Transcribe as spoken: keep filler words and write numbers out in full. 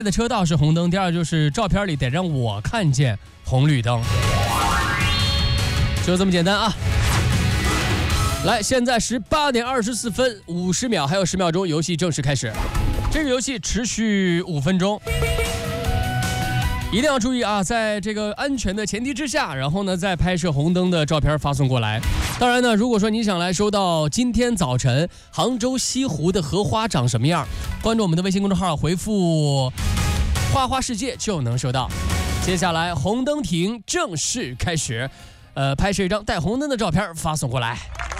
的车道是红灯，第二就是照片里得让我看见红绿灯，就这么简单啊。来，现在十八点二十四分五十秒，还有十秒钟，游戏正式开始。这个游戏持续五分钟，一定要注意啊，在这个安全的前提之下，然后呢再拍摄红灯的照片发送过来。当然呢，如果说你想来收到今天早晨杭州西湖的荷花长什么样，关注我们的微信公众号，回复花花世界就能收到。接下来红灯停正式开始，呃，拍摄一张带红灯的照片发送过来。